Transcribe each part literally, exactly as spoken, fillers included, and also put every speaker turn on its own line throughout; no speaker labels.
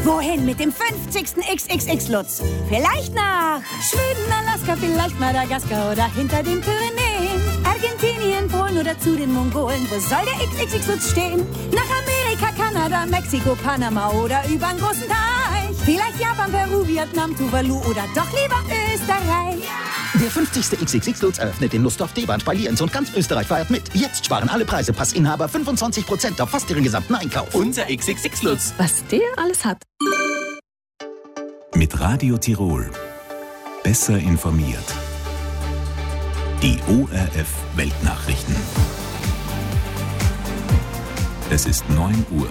Wohin mit dem fünfzigsten X X X-Lutz? Vielleicht nach Schweden, Alaska, vielleicht Madagaskar oder hinter den Pyrenäen. Argentinien, Polen oder zu den Mongolen. Wo soll der X X X-Lutz stehen? Nach Amerika, Kanada, Mexiko, Panama oder übern großen Teich. Vielleicht Japan, Peru, Vietnam, Tuvalu oder doch lieber Österreich.
Der fünfzigste X X X-Lutz eröffnet in Nussdorf-Deband bei Lienz und ganz Österreich feiert mit. Jetzt sparen alle Preise Passinhaber fünfundzwanzig Prozent auf fast ihren gesamten Einkauf.
Unser X X X-Lutz.
Was der alles hat.
Mit Radio Tirol. Besser informiert. Die O R F Weltnachrichten. Es ist neun Uhr.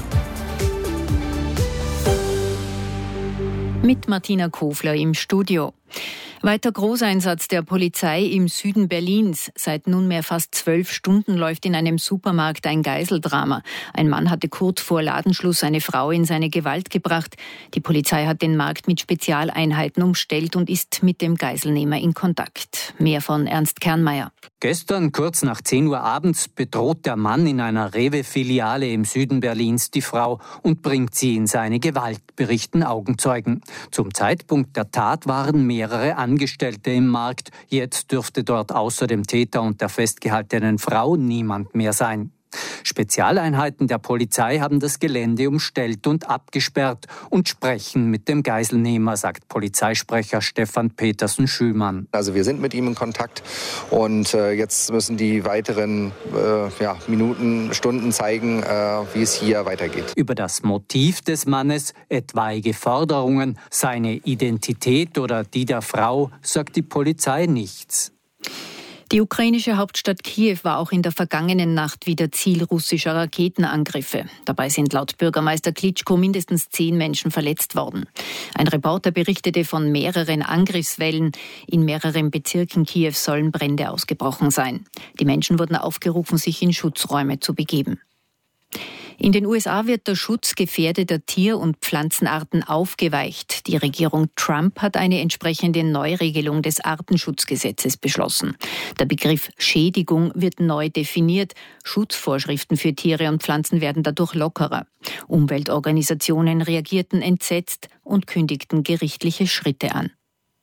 Mit Martina Kofler im Studio. Weiter Großeinsatz der Polizei im Süden Berlins. Seit nunmehr fast zwölf Stunden läuft in einem Supermarkt ein Geiseldrama. Ein Mann hatte kurz vor Ladenschluss eine Frau in seine Gewalt gebracht. Die Polizei hat den Markt mit Spezialeinheiten umstellt und ist mit dem Geiselnehmer in Kontakt. Mehr von Ernst Kernmeier.
Gestern, kurz nach zehn Uhr abends, bedroht der Mann in einer Rewe-Filiale im Süden Berlins die Frau und bringt sie in seine Gewalt, berichten Augenzeugen. Zum Zeitpunkt der Tat waren mehrere Angestellte im Markt. Jetzt dürfte dort außer dem Täter und der festgehaltenen Frau niemand mehr sein. Spezialeinheiten der Polizei haben das Gelände umstellt und abgesperrt und sprechen mit dem Geiselnehmer, sagt Polizeisprecher Stefan Petersen-Schümann.
Also wir sind mit ihm in Kontakt und äh, jetzt müssen die weiteren äh, ja, Minuten, Stunden zeigen, äh, wie es hier weitergeht.
Über das Motiv des Mannes, etwaige Forderungen, seine Identität oder die der Frau, sagt die Polizei nichts.
Die ukrainische Hauptstadt Kiew war auch in der vergangenen Nacht wieder Ziel russischer Raketenangriffe. Dabei sind laut Bürgermeister Klitschko mindestens zehn Menschen verletzt worden. Ein Reporter berichtete von mehreren Angriffswellen. In mehreren Bezirken Kiews sollen Brände ausgebrochen sein. Die Menschen wurden aufgerufen, sich in Schutzräume zu begeben. In den U S A wird der Schutz gefährdeter Tier- und Pflanzenarten aufgeweicht. Die Regierung Trump hat eine entsprechende Neuregelung des Artenschutzgesetzes beschlossen. Der Begriff Schädigung wird neu definiert. Schutzvorschriften für Tiere und Pflanzen werden dadurch lockerer. Umweltorganisationen reagierten entsetzt und kündigten gerichtliche Schritte an.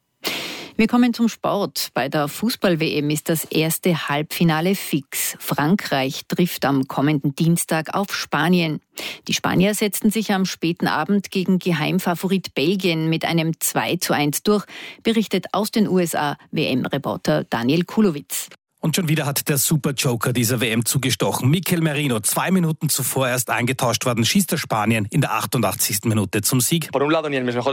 Wir kommen zum Sport. Bei der Fußball-W M ist das erste Halbfinale fix. Frankreich trifft am kommenden Dienstag auf Spanien. Die Spanier setzten sich am späten Abend gegen Geheimfavorit Belgien mit einem zwei zu eins durch, berichtet aus den U S A W M-Reporter Daniel Kulowitz.
Und schon wieder hat der Super-Joker dieser W M zugestochen. Mikel Merino, zwei Minuten zuvor erst eingetauscht worden, schießt der Spanien in der achtundachtzigsten Minute zum Sieg. Nicht mal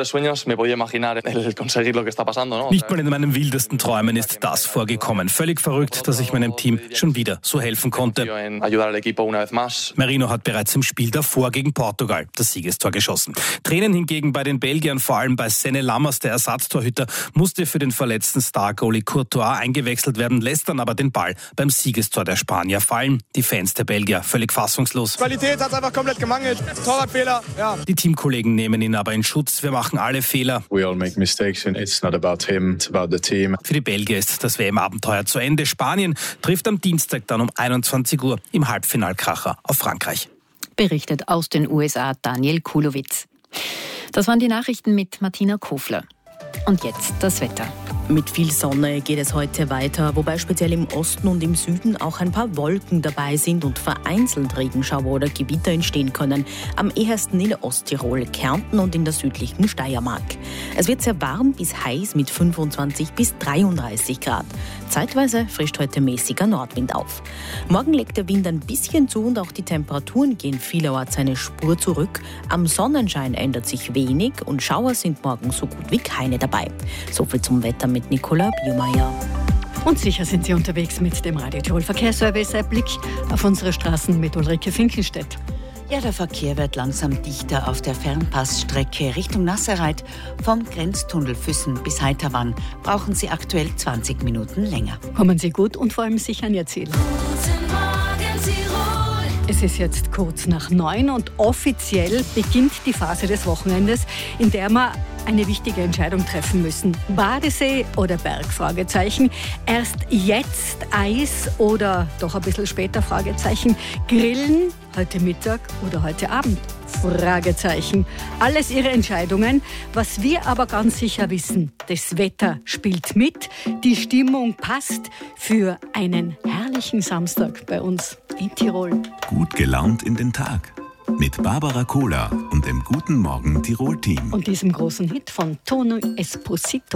in meinen wildesten Träumen ist das vorgekommen. Völlig verrückt, dass ich meinem Team schon wieder so helfen konnte. Merino hat bereits im Spiel davor gegen Portugal das Siegestor geschossen. Tränen hingegen bei den Belgiern, vor allem bei Senne Lammers, der Ersatztorhüter, musste für den verletzten Star-Goalie Courtois eingewechselt werden, lässt dann aber den Ball beim Siegestor der Spanier fallen. Die Fans der Belgier völlig fassungslos.
Qualität hat einfach komplett gemangelt. Torwartfehler, ja.
Die Teamkollegen nehmen ihn aber in Schutz. Wir machen alle Fehler.
We all make mistakes and it's not about him, it's about the team.
Für die Belgier ist das W M-Abenteuer zu Ende. Spanien trifft am Dienstag dann um einundzwanzig Uhr im Halbfinalkracher auf Frankreich.
Berichtet aus den U S A Daniel Kulowitz. Das waren die Nachrichten mit Martina Kofler. Und jetzt das Wetter.
Mit viel Sonne geht es heute weiter, wobei speziell im Osten und im Süden auch ein paar Wolken dabei sind und vereinzelt Regenschauer oder Gewitter entstehen können. Am ehesten in Osttirol, Kärnten und in der südlichen Steiermark. Es wird sehr warm bis heiß mit fünfundzwanzig bis dreiunddreißig Grad. Zeitweise frischt heute mäßiger Nordwind auf. Morgen legt der Wind ein bisschen zu und auch die Temperaturen gehen vielerorts eine Spur zurück. Am Sonnenschein ändert sich wenig und Schauer sind morgen so gut wie keine dabei. Soviel zum Wetter mit Nicola Biermeier.
Und sicher sind Sie unterwegs mit dem Radio Tirol Verkehrsservice. Ein Blick auf unsere Straßen mit Ulrike Finkelstedt.
Ja, der Verkehr wird langsam dichter auf der Fernpassstrecke Richtung Nasserreit. Vom Grenztunnel Füssen bis Heiterwang brauchen Sie aktuell zwanzig Minuten länger.
Kommen Sie gut und vor allem sicher an Ihr Ziel.
Guten Morgen, Tirol.
Es ist jetzt kurz nach neun und offiziell beginnt die Phase des Wochenendes, in der wir eine wichtige Entscheidung treffen müssen. Badesee oder Berg? Fragezeichen. Erst jetzt Eis oder doch ein bisschen später? Fragezeichen. Grillen heute Mittag oder heute Abend? Fragezeichen. Alles ihre Entscheidungen. Was wir aber ganz sicher wissen, das Wetter spielt mit, die Stimmung passt für einen herrlichen Samstag bei uns in Tirol.
Gut gelaunt in den Tag. Mit Barbara Kohler und dem Guten Morgen Tirol-Team.
Und diesem großen Hit von Tono Esposito.